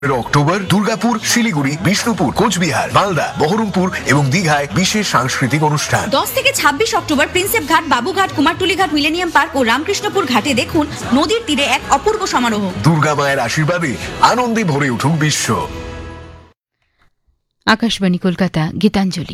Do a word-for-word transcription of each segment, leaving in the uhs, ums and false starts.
October Durgapur, Siliguri, Bishnupur, Cooch Behar, Malda, Baharampur এবং দীঘায় বিশেষ সাংস্কৃতিক অনুষ্ঠান। দশ থেকে ছাব্বিশ অক্টোবর প্রিন্সেপ ঘাট, বাবুঘাট, কুমারটুলি ঘাট, মিলেনিয়াম পার্ক ও রামকৃষ্ণপুর ঘাটে দেখুন নদীর তীরে এক অপূর্ব সমারোহ। দুর্গা মায়ের আশীর্বাদে আনন্দে ভরে উঠুক বিশ্ব। আকাশবাণী কলকাতা, গীতাঞ্জলি।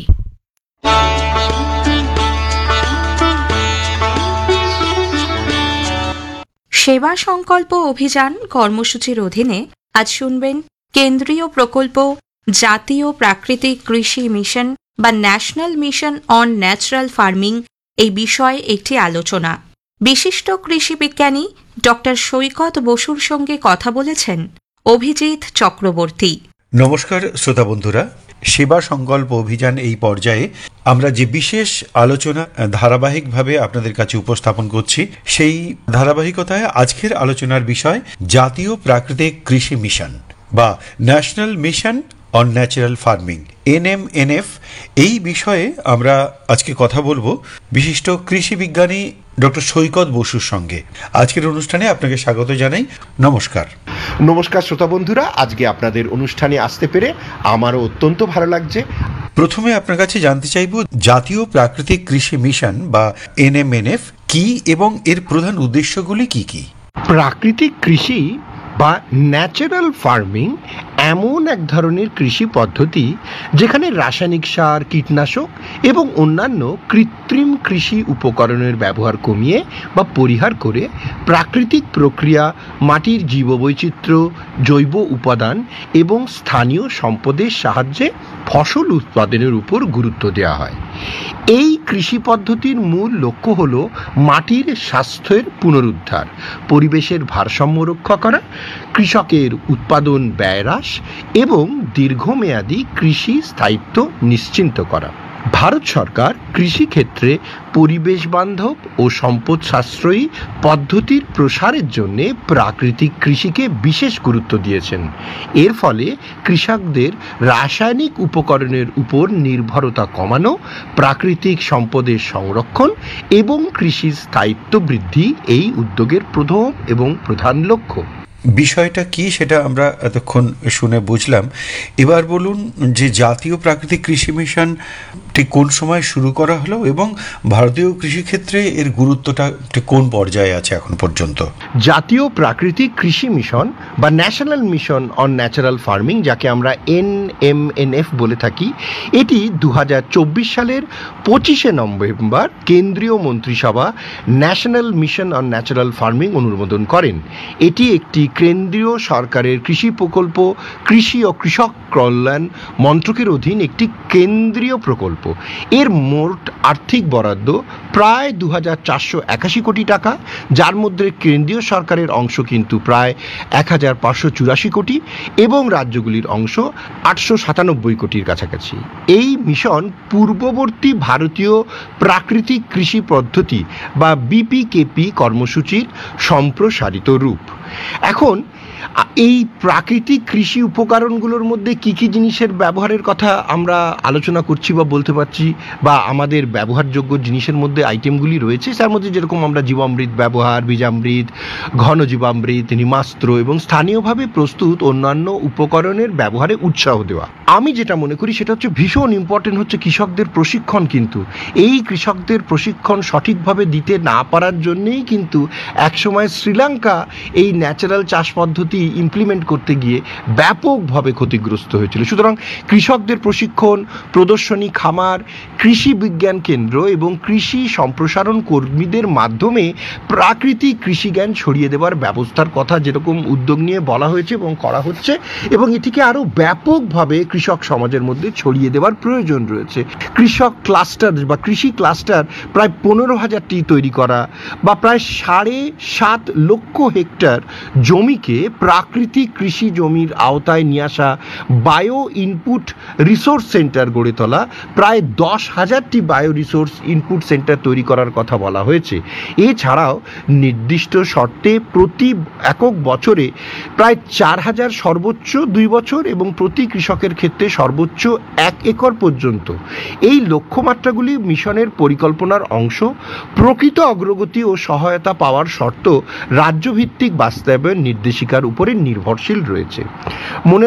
সেবা সংকল্প অভিযান কর্মসূচির অধীনে আজ শুনবেন কেন্দ্রীয় প্রকল্প জাতীয় প্রাকৃতিক কৃষি মিশন বা national mission on natural farming এই বিষয়ে একটি আলোচনা। বিশিষ্ট কৃষি বিজ্ঞানী ডক্টর সৈকত বসুর সঙ্গে কথা বলেছেন অভিজিৎ চক্রবর্তী। নমস্কার শ্রোতা বন্ধুরা, সেবা সংকল্প অভিযান এই পর্যায়ে আমরা যে বিশেষ আলোচনা ধারাবাহিকভাবে আপনাদের কাছে উপস্থাপন করছি, সেই ধারাবাহিকতায় আজকের আলোচনার বিষয় জাতীয় প্রাকৃতিক কৃষি মিশন বা national mission on natural farming, N M N F. এই বিষয়ে আমরা আজকে কথা বলবো বিশিষ্ট কৃষি বিজ্ঞানী ডক্টর সৈকত বসুর সঙ্গে। আজকের অনুষ্ঠানে আপনাকে স্বাগত জানাই। নমস্কার। নমস্কার শ্রোতা বন্ধুরা, আজকে আপনাদের অনুষ্ঠানে আসতে পেরে আমারও অত্যন্ত ভালো লাগছে। প্রথমে আপনার কাছে জানতে চাইব জাতীয় প্রাকৃতিক কৃষি মিশন বা এন এম এন এফ কি এবং এর প্রধান উদ্দেশ্যগুলি কি কি? প্রাকৃতিক কৃষি বা ন্যাচারাল ফার্মিং এমন এক ধরনের কৃষি পদ্ধতি যেখানে রাসায়নিক সার, কীটনাশক এবং অন্যান্য কৃত্রিম কৃষি উপকরণের ব্যবহার কমিয়ে বা পরিহার করে প্রাকৃতিক প্রক্রিয়া, মাটির জীববৈচিত্র্য, জৈব উপাদান এবং স্থানীয় সম্পদের সাহায্যে ফসল উৎপাদনের উপর গুরুত্ব দেওয়া হয়। এই কৃষি পদ্ধতির মূল লক্ষ্য হল মাটির স্বাস্থ্যের পুনরুদ্ধার, পরিবেশের ভারসাম্য রক্ষা করা, কৃষকের উৎপাদন ব্যয় হ্রাস এবং দীর্ঘমেয়াদী কৃষি স্থায়িত্ব নিশ্চিত করা। ভারত সরকার কৃষিক্ষেত্রে পরিবেশ বান্ধব ও সম্পদ সাশ্রয়ী পদ্ধতির প্রসারের জন্য প্রাকৃতিক কৃষিকে বিশেষ গুরুত্ব দিয়েছেন। এর ফলে কৃষকদের রাসায়নিক উপকরণের উপর নির্ভরতা কমানো, প্রাকৃতিক সম্পদের সংরক্ষণ এবং কৃষির স্থায়িত্ব বৃদ্ধি এই উদ্যোগের প্রথম এবং প্রধান লক্ষ্য। বিষয়টা কি সেটা আমরা এতক্ষণ শুনে বুঝলাম। এবার বলুন যে জাতীয় প্রাকৃতিক কৃষি মিশন ঠিক কোন সময় শুরু করা হলো এবং ভারতীয় কৃষিক্ষেত্রে এর গুরুত্বটা ঠিক কোন পর্যায়ে আছে এখন পর্যন্ত? জাতীয় প্রাকৃতিক কৃষি মিশন বা national mission on natural farming, যাকে আমরা এন এম এন এফ বলে থাকি, এটি দু হাজার চব্বিশ সালের পঁচিশে নভেম্বর কেন্দ্রীয় মন্ত্রিসভা national mission on natural farming অনুমোদন করেন। এটি একটি কেন্দ্রীয় সরকারের কৃষি প্রকল্প, কৃষি ও কৃষক কল্যাণ মন্ত্রকের অধীন একটি কেন্দ্রীয় প্রকল্প। এর মোট আর্থিক বরাদ্দ প্রায় দু হাজার চারশো একাশি কোটি টাকা, যার মধ্যে কেন্দ্রীয় সরকারের অংশ কিন্তু প্রায় এক হাজার পাঁচশো চুরাশি কোটি এবং রাজ্যগুলির অংশ আটশো সাতানব্বই কোটির কাছাকাছি। এই মিশন পূর্ববর্তী ভারতীয় প্রাকৃতিক কৃষি পদ্ধতি বা বি পি কে পি কর্মসূচির সম্প্রসারিত রূপ। এখন এই প্রাকৃতিক কৃষি উপকরণগুলোর মধ্যে কি কি জিনিসের ব্যবহারের কথা আমরা আলোচনা করছি বা বলতে পারছি, বা আমাদের ব্যবহারযোগ্য জিনিসের মধ্যে আইটেমগুলি রয়েছে, তার মধ্যে যেরকম আমরা জীবামৃত ব্যবহার, বীজামৃত, ঘন জীবামৃত, নিমাস্ত্র এবং স্থানীয়ভাবে প্রস্তুত অন্যান্য উপকরণের ব্যবহারে উৎসাহ দেওয়া। আমি যেটা মনে করি সেটা হচ্ছে ভীষণ ইম্পর্টেন্ট হচ্ছে কৃষকদের প্রশিক্ষণ। কিন্তু এই কৃষকদের প্রশিক্ষণ সঠিকভাবে দিতে না পারার জন্যেই কিন্তু একসময় শ্রীলঙ্কা এই ন্যাচারাল চাষ পদ্ধতি ইমপ্লিমেন্ট করতে গিয়ে ব্যাপকভাবে ক্ষতিগ্রস্ত হয়েছিল। সুতরাং কৃষকদের প্রশিক্ষণ, প্রদর্শনী খামার, কৃষি বিজ্ঞান কেন্দ্র এবং কৃষি সম্প্রসারণ কর্মীদের মাধ্যমে প্রাকৃতিক কৃষি জ্ঞান ছড়িয়ে দেওয়ার ব্যবস্থার কথা যেরকম উদ্যোগ নিয়ে বলা হয়েছে এবং করা হচ্ছে, এবং এটিকে আরও ব্যাপকভাবে কৃষক সমাজের মধ্যে ছড়িয়ে দেওয়ার প্রয়োজন রয়েছে। কৃষক ক্লাস্টার বা কৃষি ক্লাস্টার প্রায় পনেরো হাজারটি তৈরি করা বা প্রায় সাড়ে সাত লক্ষ হেক্টর জমিকে প্রাকৃতিক কৃষি জমির আওতায় নিয়ে আসা, বায়ো ইনপুট রিসোর্স সেন্টার গড়ে তোলা, প্রায় দশ হাজারটি বায়ো রিসোর্স ইনপুট সেন্টার তৈরি করার কথা বলা হয়েছে। এছাড়াও নির্দিষ্ট শর্তে প্রতি একক বছরে প্রায় চার হাজার সর্বোচ্চ দুই বছর এবং প্রতি কৃষকের ক্ষেত্রে সর্বোচ্চ এক একর পর্যন্ত এই লক্ষ্যমাত্রাগুলি মিশনের পরিকল্পনার অংশ। প্রকৃত অগ্রগতি ও সহায়তা পাওয়ার শর্ত রাজ্যভিত্তিক বাস্তবায়ন নির্দেশিকার উপরে নির্ভরশীল রয়েছে। মনে